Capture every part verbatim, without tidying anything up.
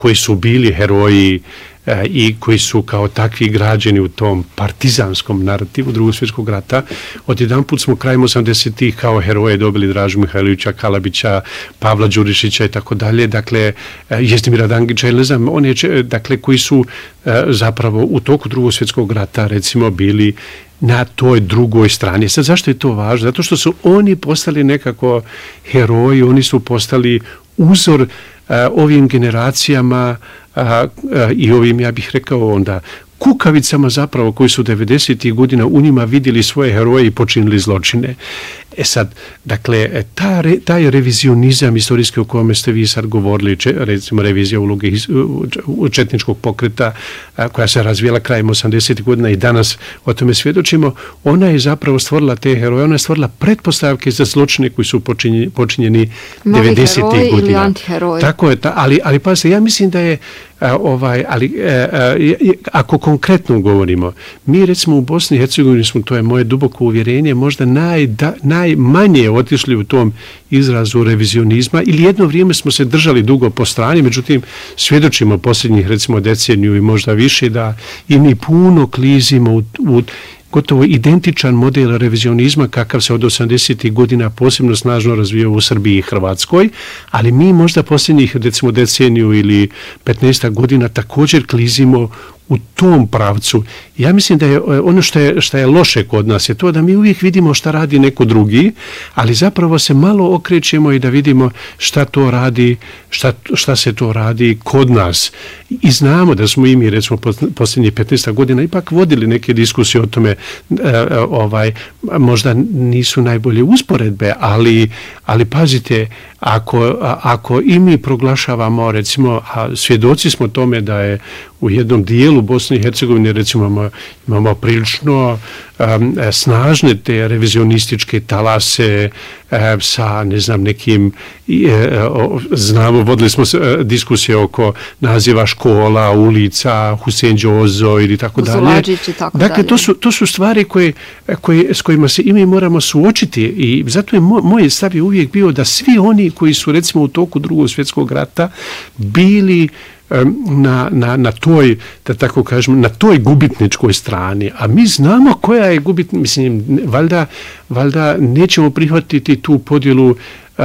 koji su bili heroji e, i koji su kao takvi građeni u tom partizanskom narativu Drugog svjetskog rata. Odjedanput smo krajem osamdesetih kao heroje dobili Dražu Mihajlovića, Kalabića, Pavla Đurišića i tako dalje. Dakle, e, Jezdimira Dangića, ili ne znam, on je, dakle, koji su e, zapravo u toku Drugog svjetskog rata, recimo, bili na toj drugoj strani. Sad, zašto je to važno? Zato što su oni postali nekako heroji, oni su postali uzor a, ovim generacijama a, a, i ovim, ja bih rekao onda, kukavicama zapravo koji su devedesetih godina u njima vidjeli svoje heroje i počinili zločine. E sad, dakle, ta, taj revizionizam istorijski o kome ste vi sad govorili, če, recimo revizija uloge iz, u, četničkog pokreta a, koja se razvijela krajem osamdesetih godina i danas o tome svjedočimo, ona je zapravo stvorila te heroje, ona je stvorila pretpostavke za zločine koji su počinjeni, počinjeni devedesetih godina. Ili antiheroji. Tako je, ta, ali, ali pa se, ja mislim da je a, ovaj, ali a, a, ako konkretno govorimo, mi recimo u Bosni i Hercegovini smo, to je moje duboko uvjerenje, možda naj, da, najmanje otišli u tom izrazu revizionizma ili jedno vrijeme smo se držali dugo po strani, međutim svjedočimo posljednjih recimo deceniju i možda više da i mi puno klizimo u, u gotovo identičan model revizionizma kakav se od osamdesetih godina posebno snažno razvijao u Srbiji i Hrvatskoj, ali mi možda posljednjih recimo deceniju ili petnaest godina također klizimo u tom pravcu. Ja mislim da je ono što je, što je loše kod nas je to da mi uvijek vidimo šta radi neko drugi, ali zapravo se malo okrećemo i da vidimo šta to radi, šta, šta se to radi kod nas. I znamo da smo i mi recimo posljednjih petnaest godina ipak vodili neke diskusije o tome, ovaj, možda nisu najbolje usporedbe, ali, ali pazite, ako, ako i mi proglašavamo, recimo, a svjedoci smo tome da je u jednom dijelu Bosne i Hercegovine, recimo, imamo, imamo prilično um, snažne te revizionističke talase um, sa, ne znam, nekim, um, znamo, vodili smo se, uh, diskusije oko naziva škola, ulica, Husein Đozo ili tako dalje. Tako dakle, dalje. To su, to su stvari koje, koje, s kojima se i mi moramo suočiti i zato je moj, moj stav je uvijek bio da svi oni koji su, recimo, u toku Drugog svjetskog rata bili Na, na, na toj, da tako kažem, na toj gubitničkoj strani, a mi znamo koja je gubitnica, mislim, valjda, valjda nećemo prihvatiti tu podjelu a,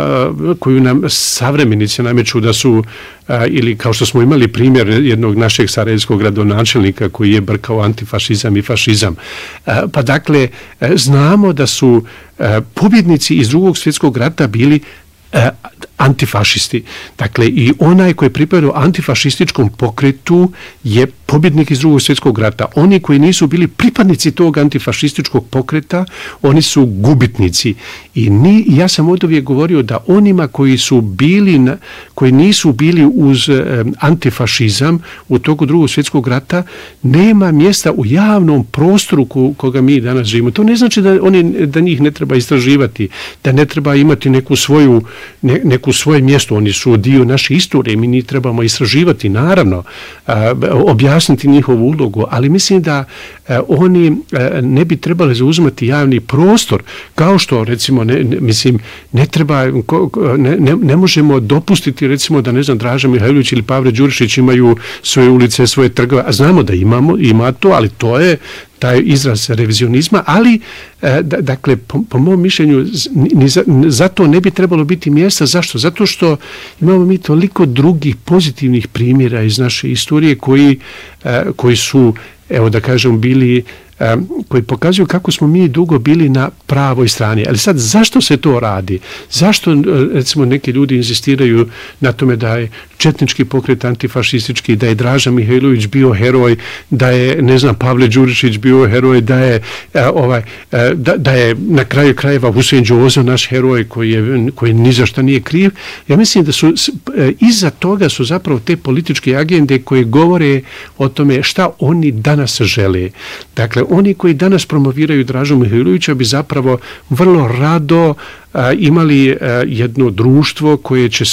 a, koju nam savremenici nameću da su, a, ili kao što smo imali primjer jednog našeg sarajevskog gradonačelnika koji je brkao antifašizam i fašizam. A, pa dakle, znamo da su a, pobjednici iz Drugog svjetskog rata bili a, antifašisti. Dakle, i onaj koji je pripadao antifašističkom pokretu je pobjednik iz Drugog svjetskog rata. Oni koji nisu bili pripadnici tog antifašističkog pokreta, oni su gubitnici. I ni, ja sam od uvijek govorio da onima koji su bili, na, koji nisu bili uz eh, antifašizam u toku Drugog svjetskog rata, nema mjesta u javnom prostoru ko, koga mi danas živimo. To ne znači da, oni, da njih ne treba istraživati, da ne treba imati neku svoju, ne, neku svoje mjesto, oni su dio naše istorije, mi njih trebamo istraživati, naravno, a, objasniti njihovu ulogu, ali mislim da a, oni a, ne bi trebali zauzimati javni prostor, kao što, recimo, ne, ne, mislim, ne treba, ne, ne, ne možemo dopustiti, recimo, da, ne znam, Draža Mihajlović ili Pavle Đurišić imaju svoje ulice, svoje trgove, a znamo da imamo, ima to, ali to je taj izraz revizionizma, ali, da, dakle, po, po mom mišljenju, ni za, zato ne bi trebalo biti mjesta. Zašto? Zato što imamo mi toliko drugih pozitivnih primjera iz naše istorije koji, koji su, evo da kažem, bili, koji pokazuju kako smo mi dugo bili na pravoj strani. Ali sad, zašto se to radi? Zašto, recimo, neki ljudi insistiraju na tome da je četnički pokret antifašistički, da je Draža Mihajlović bio heroj, da je, ne znam, Pavle Đurišić bio heroj, da je, ovaj, da, da je na kraju krajeva Husein Đozo naš heroj koji, je, koji ni za šta nije kriv. Ja mislim da su iza toga su zapravo te političke agende koje govore o tome šta oni danas žele. Dakle, oni koji danas promoviraju Dražu Mihajlovića bi zapravo vrlo rado a, imali a, jedno društvo koje će se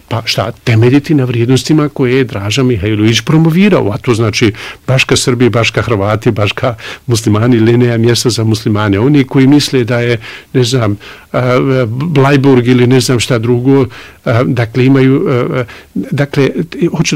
pa šta, temeljiti na vrijednostima koje je Draža Mihajlović promovirao, a to znači Baška Srbi, Baška Hrvati, Baška muslimani, linija mjesta za muslimane. Oni koji misle da je, ne znam, Blajburg ili ne znam šta drugo, dakle imaju, dakle, hoću